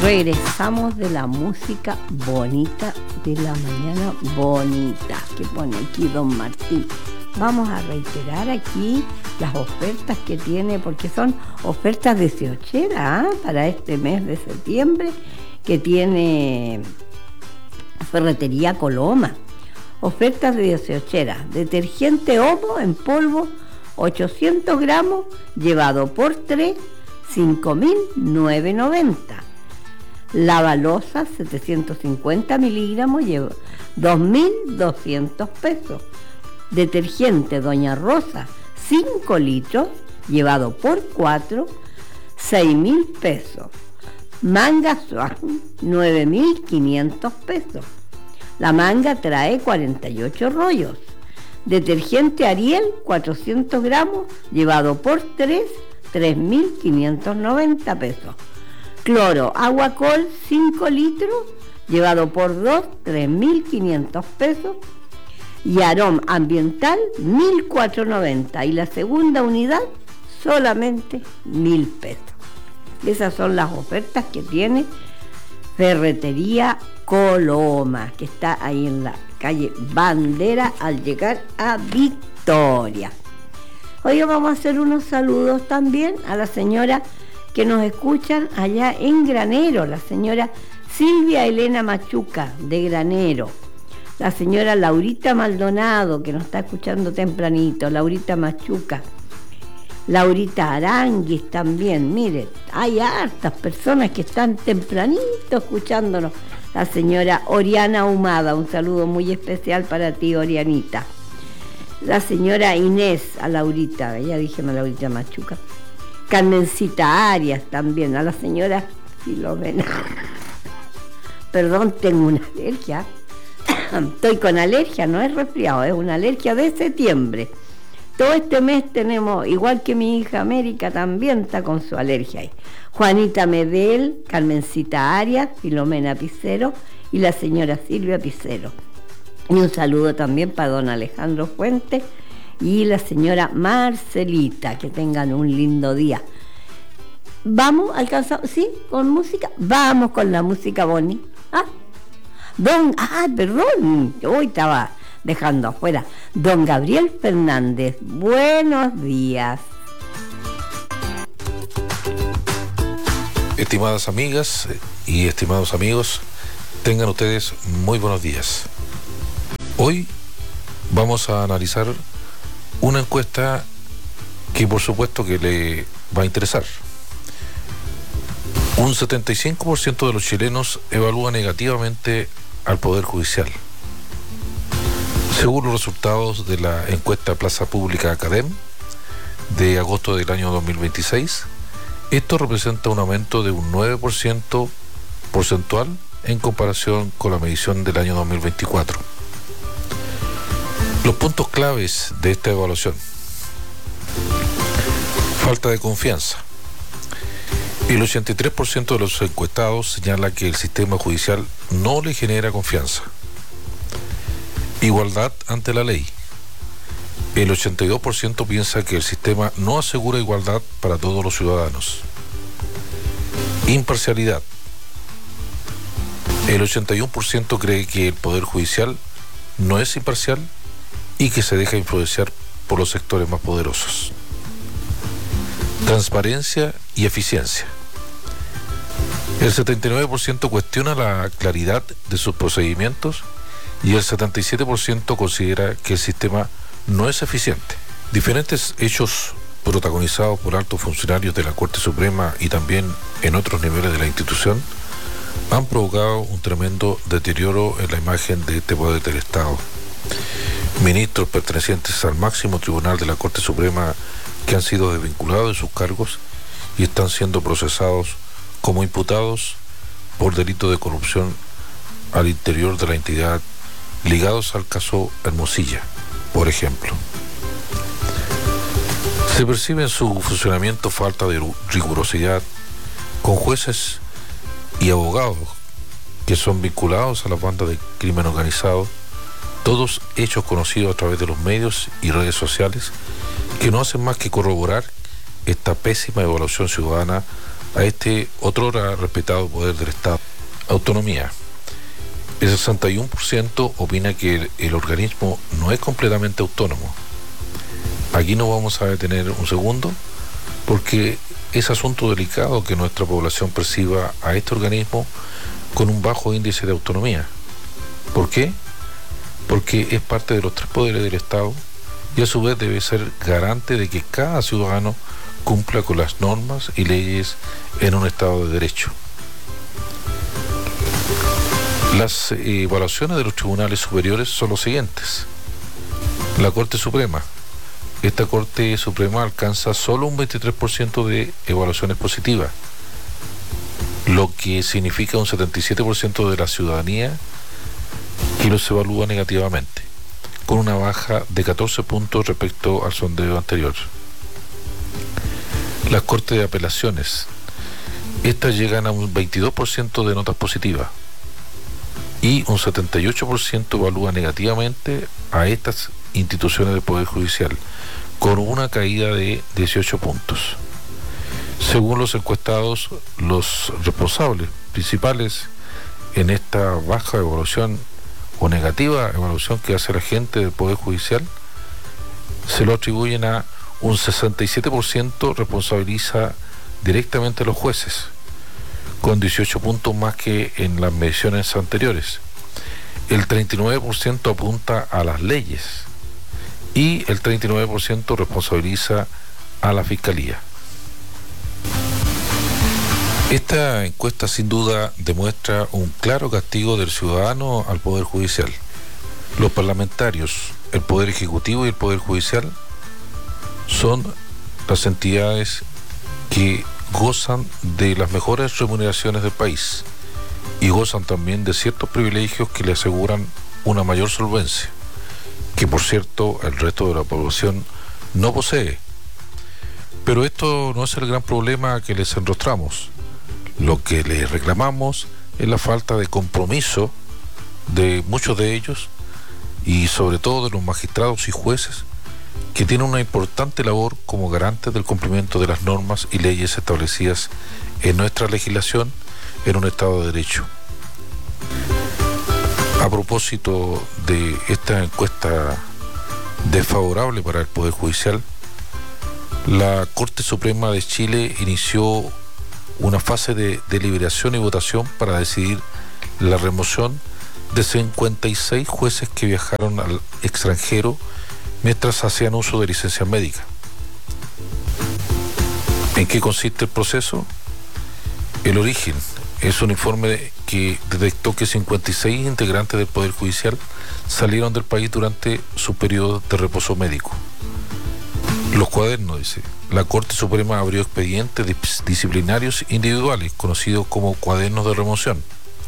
Regresamos de la música bonita de la mañana bonita que pone aquí don Martín. Vamos a reiterar aquí las ofertas que tiene, porque son ofertas de siochera para este mes de septiembre que tiene Ferretería Coloma. Ofertas de siochera: detergente Omo en polvo 800 gramos llevado por 3, 5.990. Lavalosa 750 miligramos lleva 2.200 pesos. Detergente Doña Rosa 5 litros llevado por 4, 6.000 pesos. Manga Swan 9.500 pesos. La manga trae 48 rollos. Detergente Ariel 400 gramos llevado por 3, 3.590 pesos. Cloro Aguacol 5 litros llevado por 2, 3.500 pesos. Y Arom Ambiental 1.490 y la segunda unidad solamente 1.000 pesos. Esas son las ofertas que tiene Ferretería Coloma, que está ahí en la calle Bandera al llegar a Victoria. Hoy vamos a hacer unos saludos también a la señora que nos escuchan allá en Granero, la señora Silvia Elena Machuca de Granero, la señora Laurita Maldonado que nos está escuchando tempranito, Laurita Machuca, Laurita Aranguis también. Mire, hay hartas personas que están tempranito escuchándonos. La señora Oriana Humada, un saludo muy especial para ti, Orianita. La señora Inés, a Laurita, ya dije a Laurita Machuca. Carmencita Arias también, a la señora Filomena. Perdón, tengo una alergia. Estoy con alergia, no es resfriado, es una alergia de septiembre. Todo este mes tenemos, igual que mi hija América también está con su alergia ahí. Juanita Medel, Carmencita Arias, Filomena Picero y la señora Silvia Picero. Y un saludo también para don Alejandro Fuentes y la señora Marcelita, que tengan un lindo día. ¿Vamos alcanzado? ¿Sí? ¿Con música? Vamos con la música Bonnie. Perdón, hoy estaba dejando afuera. Don Gabriel Fernández, buenos días. Estimadas amigas y estimados amigos, tengan ustedes muy buenos días. Hoy vamos a analizar una encuesta que por supuesto que le va a interesar. Un 75% de los chilenos evalúa negativamente al Poder Judicial. Según los resultados de la encuesta Plaza Pública Academ de agosto del año 2026, esto representa un aumento de un 9% porcentual en comparación con la medición del año 2024. Los puntos claves de esta evaluación: falta de confianza. El 83% de los encuestados señala que el sistema judicial no le genera confianza. Igualdad ante la ley. El 82% piensa que el sistema no asegura igualdad para todos los ciudadanos. Imparcialidad. El 81% cree que el Poder Judicial no es imparcial y que se deja influenciar por los sectores más poderosos. Transparencia y eficiencia. El 79% cuestiona la claridad de sus procedimientos y el 77% considera que el sistema no es eficiente. Diferentes hechos protagonizados por altos funcionarios de la Corte Suprema y también en otros niveles de la institución han provocado un tremendo deterioro en la imagen de este poder del Estado. Ministros pertenecientes al máximo tribunal de la Corte Suprema que han sido desvinculados de sus cargos y están siendo procesados como imputados por delito de corrupción al interior de la entidad, ligados al caso Hermosilla, por ejemplo. Se percibe en su funcionamiento falta de rigurosidad, con jueces y abogados que son vinculados a las bandas de crimen organizado, todos hechos conocidos a través de los medios y redes sociales, que no hacen más que corroborar esta pésima evaluación ciudadana a este otrora respetado poder del Estado. Autonomía. El 61% opina que el organismo no es completamente autónomo. Aquí nos vamos a detener un segundo, porque es asunto delicado que nuestra población perciba a este organismo con un bajo índice de autonomía. ¿Por qué? Porque es parte de los tres poderes del Estado y a su vez debe ser garante de que cada ciudadano cumpla con las normas y leyes en un Estado de Derecho. Las evaluaciones de los tribunales superiores son los siguientes. La Corte Suprema. Esta Corte Suprema alcanza solo un 23% de evaluaciones positivas, lo que significa un 77% de la ciudadanía que los evalúa negativamente, con una baja de 14 puntos respecto al sondeo anterior. Las Cortes de Apelaciones. Estas llegan a un 22% de notas positivas y un 78% evalúa negativamente a estas instituciones del Poder Judicial, con una caída de 18 puntos. Según los encuestados, los responsables principales en esta baja evaluación o negativa evaluación que hace la gente del Poder Judicial se lo atribuyen a un 67% responsabiliza directamente a los jueces, con 18 puntos más que en las mediciones anteriores. El 39% apunta a las leyes y el 39% responsabiliza a la Fiscalía. Esta encuesta sin duda demuestra un claro castigo del ciudadano al Poder Judicial. Los parlamentarios, el Poder Ejecutivo y el Poder Judicial son las entidades que gozan de las mejores remuneraciones del país y gozan también de ciertos privilegios que le aseguran una mayor solvencia, que por cierto el resto de la población no posee. Pero esto no es el gran problema que les enrostramos. Lo que les reclamamos es la falta de compromiso de muchos de ellos y sobre todo de los magistrados y jueces, que tienen una importante labor como garantes del cumplimiento de las normas y leyes establecidas en nuestra legislación en un Estado de Derecho. A propósito de esta encuesta desfavorable para el Poder Judicial, la Corte Suprema de Chile inició una fase de deliberación y votación para decidir la remoción de 56 jueces que viajaron al extranjero mientras hacían uso de licencia médica. ¿En qué consiste el proceso? El origen es un informe que detectó que 56 integrantes del Poder Judicial salieron del país durante su periodo de reposo médico. Los cuadernos, dice. La Corte Suprema abrió expedientes disciplinarios individuales, conocidos como cuadernos de remoción.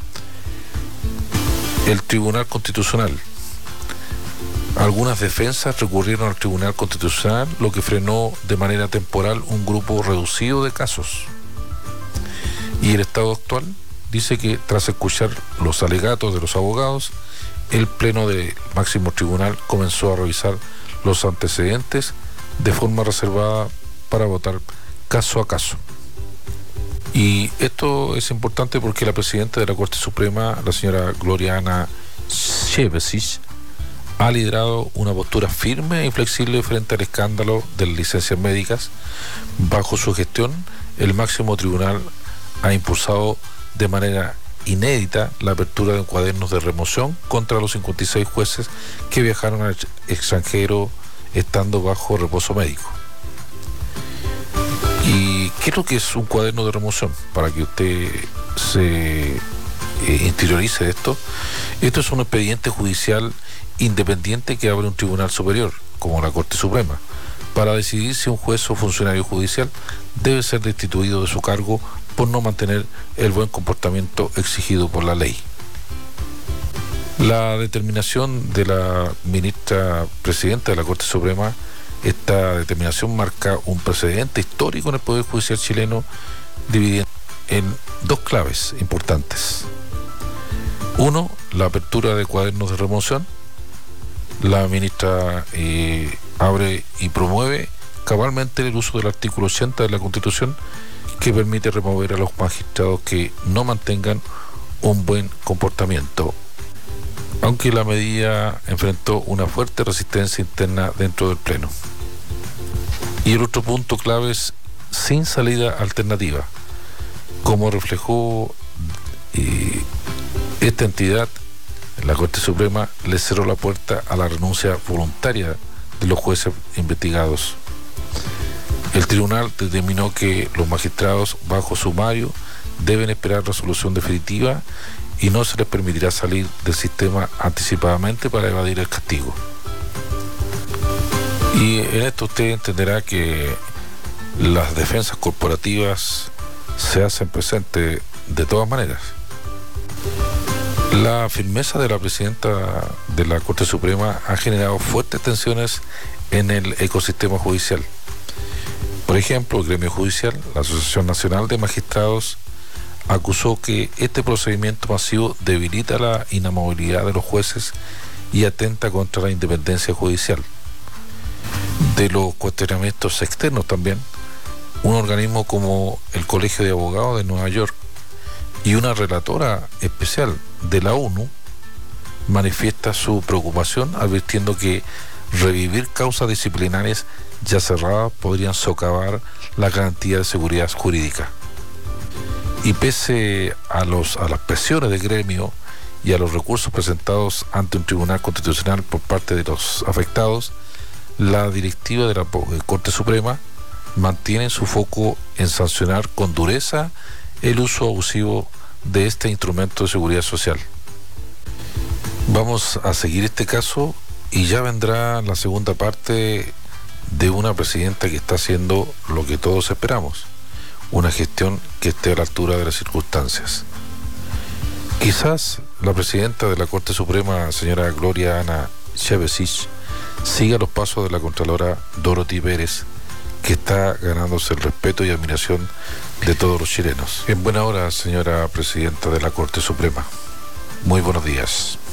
El Tribunal Constitucional. Algunas defensas recurrieron al Tribunal Constitucional, lo que frenó de manera temporal un grupo reducido de casos. Y el Estado actual dice que tras escuchar los alegatos de los abogados, el Pleno del Máximo Tribunal comenzó a revisar los antecedentes de forma reservada para votar caso a caso. Y esto es importante porque la presidenta de la Corte Suprema, la señora Gloriana Shevesic, ha liderado una postura firme y flexible frente al escándalo de las licencias médicas. Bajo su gestión, el máximo tribunal ha impulsado de manera inédita la apertura de cuadernos de remoción contra los 56 jueces que viajaron al extranjero estando bajo reposo médico. ¿Y qué es lo que es un cuaderno de remoción? Para que usted se interiorice de esto. Esto es un expediente judicial independiente que abre un tribunal superior, como la Corte Suprema, para decidir si un juez o funcionario judicial debe ser destituido de su cargo por no mantener el buen comportamiento exigido por la ley. La determinación de la ministra presidenta de la Corte Suprema, esta determinación marca un precedente histórico en el Poder Judicial chileno, dividiendo en dos claves importantes. Uno, la apertura de cuadernos de remoción. La ministra abre y promueve cabalmente el uso del artículo 80 de la Constitución, que permite remover a los magistrados que no mantengan un buen comportamiento, aunque la medida enfrentó una fuerte resistencia interna dentro del Pleno. Y el otro punto clave es sin salida alternativa. Como reflejó esta entidad, la Corte Suprema le cerró la puerta a la renuncia voluntaria de los jueces investigados. El tribunal determinó que los magistrados bajo sumario deben esperar resolución definitiva y no se les permitirá salir del sistema anticipadamente para evadir el castigo. Y en esto usted entenderá que las defensas corporativas se hacen presentes de todas maneras. La firmeza de la presidenta de la Corte Suprema ha generado fuertes tensiones en el ecosistema judicial. Por ejemplo, el gremio judicial, la Asociación Nacional de Magistrados, acusó que este procedimiento masivo debilita la inamovilidad de los jueces y atenta contra la independencia judicial. De los cuestionamientos externos también, un organismo como el Colegio de Abogados de Nueva York y una relatora especial de la ONU manifiesta su preocupación advirtiendo que revivir causas disciplinarias ya cerradas podrían socavar la garantía de seguridad jurídica. Y pese a las presiones del gremio y a los recursos presentados ante un tribunal constitucional por parte de los afectados, la directiva de la Corte Suprema mantiene su foco en sancionar con dureza el uso abusivo de este instrumento de seguridad social. Vamos a seguir este caso y ya vendrá la segunda parte de una presidenta que está haciendo lo que todos esperamos, una gestión que esté a la altura de las circunstancias. Quizás la presidenta de la Corte Suprema, señora Gloria Ana Chevesich, siga los pasos de la Contralora Dorothy Pérez, que está ganándose el respeto y admiración de todos los chilenos. En buena hora, señora presidenta de la Corte Suprema. Muy buenos días.